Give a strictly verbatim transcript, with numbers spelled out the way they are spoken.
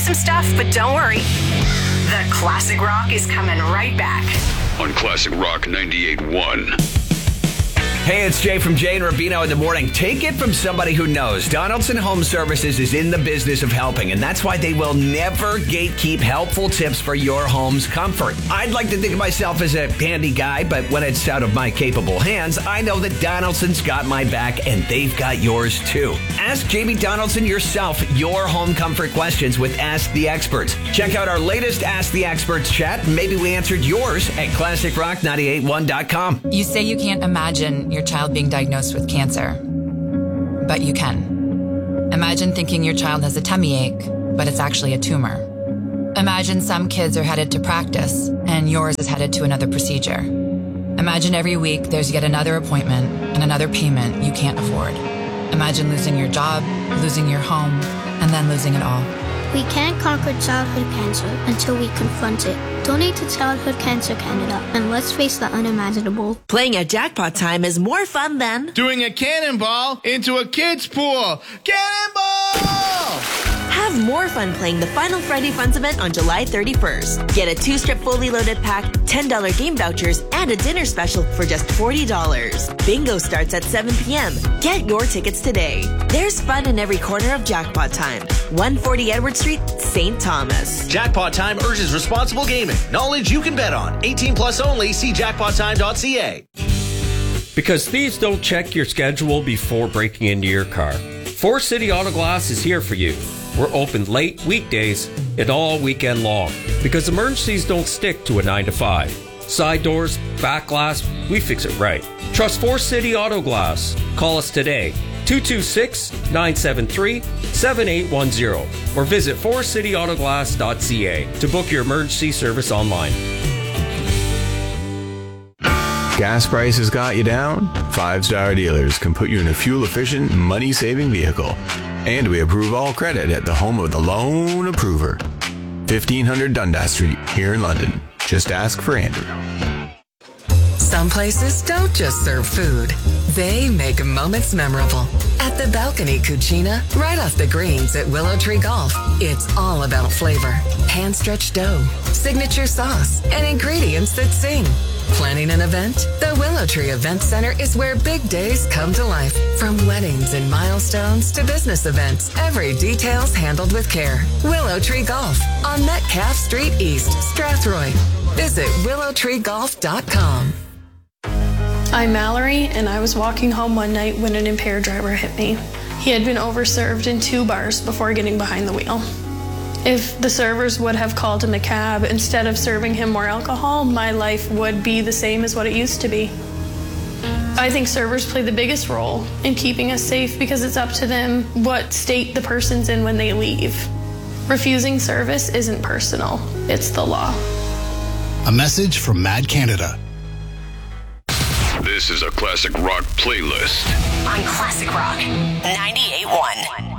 some stuff, but don't worry. The Classic Rock is coming right back. On Classic Rock ninety-eight point one. Hey, it's Jay from Jay and Rubino in the morning. Take it from somebody who knows. Donaldson Home Services is in the business of helping, and that's why they will never gatekeep helpful tips for your home's comfort. I'd like to think of myself as a handy guy, but when it's out of my capable hands, I know that Donaldson's got my back, and they've got yours too. Ask Jamie Donaldson yourself your home comfort questions with Ask the Experts. Check out our latest Ask the Experts chat, and maybe we answered yours at classic rock ninety-eight one dot com. You say you can't imagine your child being diagnosed with cancer, but you can. Imagine thinking your child has a tummy ache, but it's actually a tumor. Imagine some kids are headed to practice and yours is headed to another procedure. Imagine every week there's yet another appointment and another payment you can't afford. Imagine losing your job, losing your home, and then losing it all. We can't conquer childhood cancer until we confront it. Donate to Childhood Cancer Canada, and let's face the unimaginable. Playing at Jackpot Time is more fun than doing a cannonball into a kid's pool. Cannonball! Have more fun playing the Final Friday Funds event on July thirty-first. Get a two-strip fully loaded pack, ten dollars game vouchers, and a dinner special for just forty dollars. Bingo starts at seven p.m. Get your tickets today. There's fun in every corner of Jackpot Time. one forty Edward Street, Saint Thomas. Jackpot Time urges responsible gaming. Knowledge you can bet on. eighteen plus only. See jackpot time dot c a. Because thieves don't check your schedule before breaking into your car, Forest City Auto Glass is here for you. We're open late weekdays and all weekend long because emergencies don't stick to a nine to five. Side doors, back glass, we fix it right. Trust Forest City Auto Glass. Call us today, two two six, nine seven three, seven eight one zero, or visit forest city auto glass dot c a to book your emergency service online. Gas prices got you down? Five Star Dealers can put you in a fuel-efficient, money-saving vehicle. And we approve all credit at the home of the loan approver. fifteen hundred Dundas Street, here in London. Just ask for Andrew. Some places don't just serve food. They make moments memorable. At the Balcony Cucina, right off the greens at Willow Tree Golf, it's all about flavor. Hand-stretched dough, signature sauce, and ingredients that sing. Planning an event? The Willow Tree Event Center is where big days come to life. From weddings and milestones to business events, every detail's handled with care. Willow Tree Golf on Metcalf Street East, Strathroy. Visit willow tree golf dot com. I'm Mallory, and I was walking home one night when an impaired driver hit me. He had been overserved in two bars before getting behind the wheel. If the servers would have called him a cab instead of serving him more alcohol, my life would be the same as what it used to be. I think servers play the biggest role in keeping us safe because it's up to them what state the person's in when they leave. Refusing service isn't personal, it's the law. A message from Mad Canada. This is a Classic Rock playlist. On Classic Rock ninety-eight point one.